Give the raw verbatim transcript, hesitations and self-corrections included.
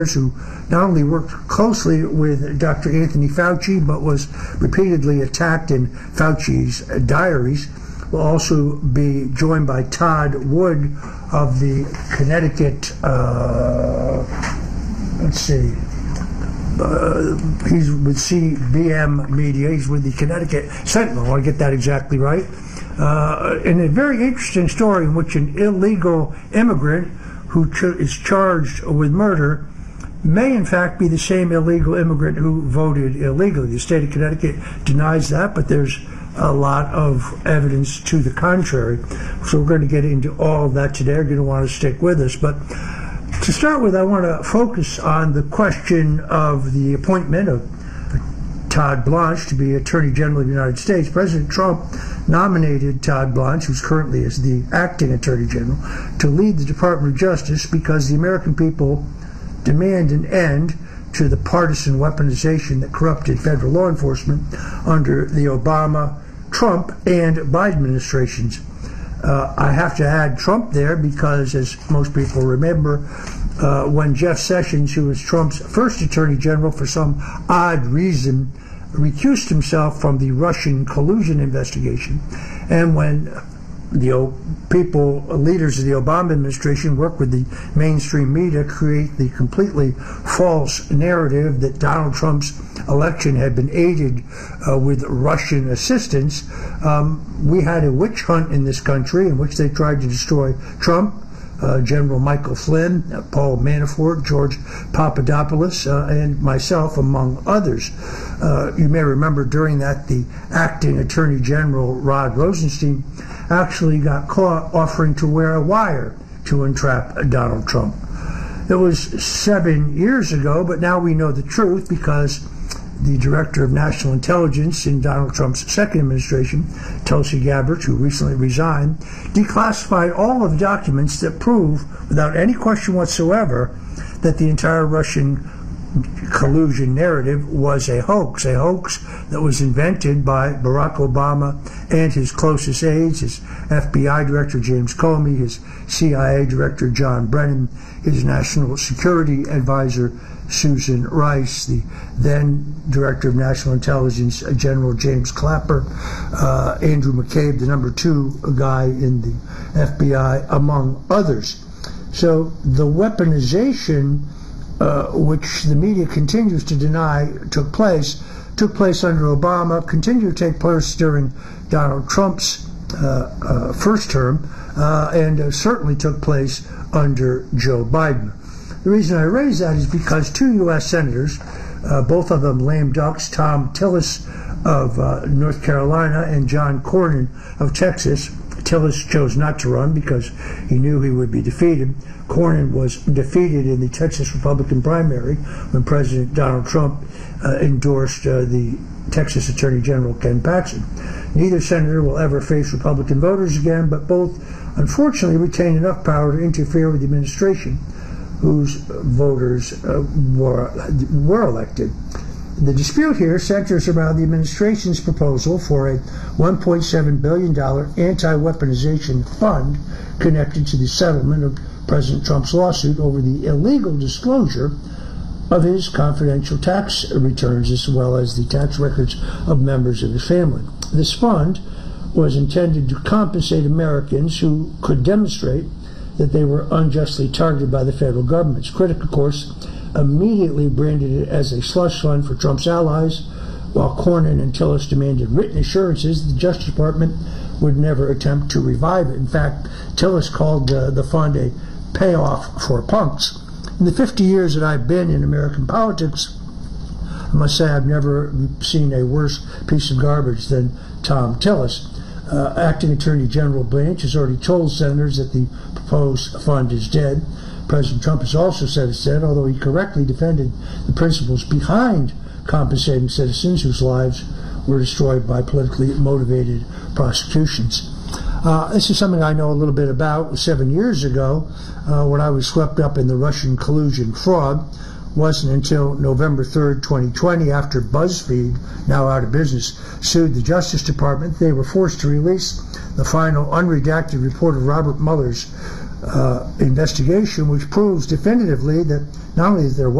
who not only worked closely with Doctor Anthony Fauci, but was repeatedly attacked in Fauci's diaries. We'll also be joined by Todd Wood of the Connecticut, uh, let's see, uh, he's with C B M Media, he's with the Connecticut Sentinel, I want to get that exactly right. Uh, in a very interesting story in which an illegal immigrant who ch is charged with murder may in fact be the same illegal immigrant who voted illegally. The state of Connecticut denies that, but there's a lot of evidence to the contrary. So we're going to get into all of that today. You're going to want to stick with us. But to start with, I want to focus on the question of the appointment of Todd Blanche to be Attorney General of the United States. President Trump nominated Todd Blanche, who's currently as the acting Attorney General, to lead the Department of Justice because the American people demand an end to the partisan weaponization that corrupted federal law enforcement under the Obama, Trump, and Biden administrations. Uh, I have to add Trump there because, as most people remember, uh, when Jeff Sessions, who was Trump's first Attorney General, for some odd reason, recused himself from the Russian collusion investigation, and when the people, leaders of the Obama administration, work with the mainstream media, create the completely false narrative that Donald Trump's election had been aided uh, with Russian assistance. Um, we had a witch hunt in this country in which they tried to destroy Trump, Uh, General Michael Flynn, uh, Paul Manafort, George Papadopoulos, uh, and myself, among others. Uh, you may remember during that the acting Attorney General, Rod Rosenstein, actually got caught offering to wear a wire to entrap Donald Trump. It was seven years ago, but now we know the truth because the Director of National Intelligence in Donald Trump's second administration, Tulsi Gabbard, who recently resigned, declassified all of the documents that prove, without any question whatsoever, that the entire Russian collusion narrative was a hoax, a hoax that was invented by Barack Obama and his closest aides, his F B I Director James Comey, his C I A Director John Brennan, his National Security Advisor Susan Rice, the then Director of National Intelligence General James Clapper, uh, Andrew McCabe, the number two guy in the F B I, among others. So the weaponization, uh, which the media continues to deny took place, took place under Obama, continued to take place during Donald Trump's uh, uh, first term, uh, and uh, certainly took place under Joe Biden. The reason I raise that is because two U S senators, uh, both of them lame ducks, Tom Tillis of uh, North Carolina and John Cornyn of Texas. Tillis chose not to run because he knew he would be defeated. Cornyn was defeated in the Texas Republican primary when President Donald Trump uh, endorsed uh, the Texas Attorney General Ken Paxton. Neither senator will ever face Republican voters again, but both unfortunately retain enough power to interfere with the administration whose voters uh, were, were elected. The dispute here centers around the administration's proposal for a one point seven billion dollar anti-weaponization fund connected to the settlement of President Trump's lawsuit over the illegal disclosure of his confidential tax returns as well as the tax records of members of his family. This fund was intended to compensate Americans who could demonstrate that they were unjustly targeted by the federal government. Critics, of course, immediately branded it as a slush fund for Trump's allies, while Cornyn and Tillis demanded written assurances the Justice Department would never attempt to revive it. In fact, Tillis called uh, the fund a payoff for punks. In the fifty years that I've been in American politics, I must say I've never seen a worse piece of garbage than Tom Tillis. Uh, Acting Attorney General Blanche has already told senators that the proposed fund is dead. President Trump has also said it's dead, although he correctly defended the principles behind compensating citizens whose lives were destroyed by politically motivated prosecutions. Uh, this is something I know a little bit about. Seven years ago, uh, when I was swept up in the Russian collusion fraud, wasn't until November third, twenty twenty, after BuzzFeed, now out of business, sued the Justice Department, they were forced to release the final unredacted report of Robert Mueller's uh, investigation which proves definitively that not only is there